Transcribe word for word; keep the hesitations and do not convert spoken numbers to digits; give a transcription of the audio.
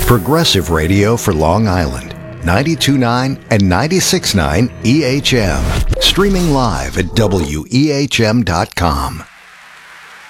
Progressive radio for Long Island. ninety-two point nine and ninety-six point nine E H M. Streaming live at W E H M dot com.